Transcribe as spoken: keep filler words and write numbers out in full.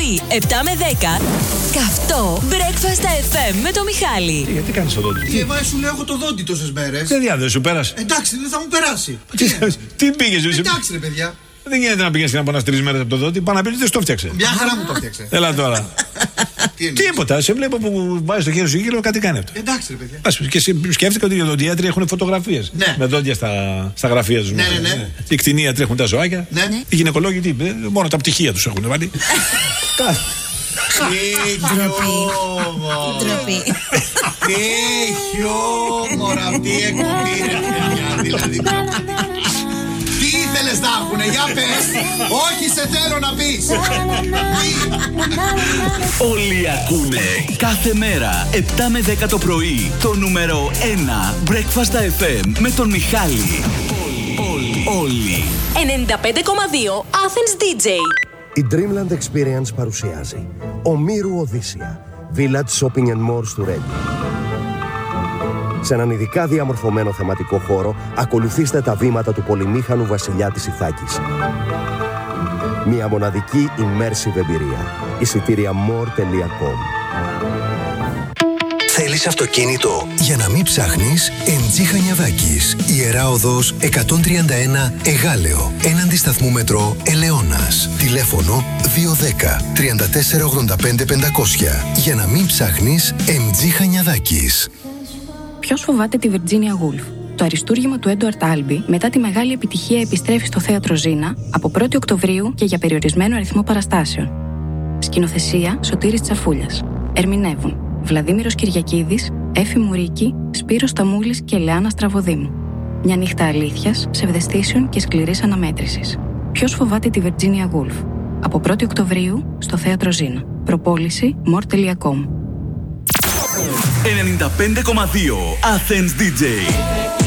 πρωί, επτά με δέκα, καυτό Breakfast εφ εμ με το Μιχάλη. Τι, γιατί κάνεις το δόντι? Τι έβαλε, σου λέω εγώ το δόντι τόσες μέρες. Δεν διάδε, σου πέρασε. Εντάξει, δεν θα μου περάσει. Τι πήγες, εσύ? Εντάξει, ρε παιδιά. Δεν γίνεται να πηγαίνεις και να πονάς τρεις μέρες από το δόντι. Πάνω να πεις, δεν στο φτιάξε. Μια χαρά μου το φτιάξε. Έλα τώρα. Τίποτα, σε βλέπω που βάζεις το χέρι σου γύρω, κάτι κάνει αυτό. Εντάξει, ρε παιδιά. Ας, και σκέφτηκα ότι οι οδοντιάτροι έχουν φωτογραφίες. Ναι. Με δόντια στα, στα γραφεία τους. Ναι, ναι, ναι. Οι κτηνίατροι έχουν τα ζωάκια. Ναι. Οι γυναικολόγοι τι, μόνο τα πτυχία τους έχουν βάλει. Τι Ντροπή. Τι χιόμορ αυτή η εκπομπή, ρε παιδιά, δηλαδή. Τι ήθελες να έχουνε, για πες. Όχι, σε θέλω να πεις. Όλοι ακούνε κάθε μέρα επτά με δέκα το πρωί το νούμερο ένα Breakfast εφ εμ με τον Μιχάλη. Όλοι, όλοι. ενενήντα πέντε κόμμα δύο Athens ντι τζέι. Η Dreamland Experience παρουσιάζει Ομήρου Οδύσσια, Village Shopping and More στο Ρέντιο. Σε έναν ειδικά διαμορφωμένο θεματικό χώρο, ακολουθήστε τα βήματα του πολυμήχανου βασιλιά της Ιθάκης. Μια μοναδική immersive εμπειρία. Εισιτήρια more τελεία com. Θέλεις αυτοκίνητο για να μην ψάχνεις? εμ τζι Χανιαδάκης, Ιερά Οδός εκατόν τριάντα ένα Εγάλεο, έναντι σταθμού μετρό Ελαιώνας. Τηλέφωνο δύο ένα μηδέν τρία τέσσερα ογδόντα πέντε πεντακόσια. Για να μην ψάχνεις, εμ τζι Χανιαδάκης. Ποιος φοβάται τη Virginia Woolf? Το αριστούργημα του Έντουαρτ Άλμπι μετά τη μεγάλη επιτυχία επιστρέφει στο θέατρο Ζήνα από πρώτη Οκτωβρίου και για περιορισμένο αριθμό παραστάσεων. Σκηνοθεσία Σωτήρης Τσαφούλιας. Ερμηνεύουν Βλαδίμηρος Κυριακίδης, Έφη Μουρίκη, Σπύρος Σταμούλης και Λεάνα Στραβοδήμου. Μια νύχτα αλήθειας, ψευδαισθήσεων και σκληρής αναμέτρησης. Ποιος φοβάται τη Virginia Woolf? Από πρώτη Οκτωβρίου στο θέατρο Ζήνα. Προπόληση more τελεία com. ενενήντα πέντε κόμμα δύο Athens ντι τζέι.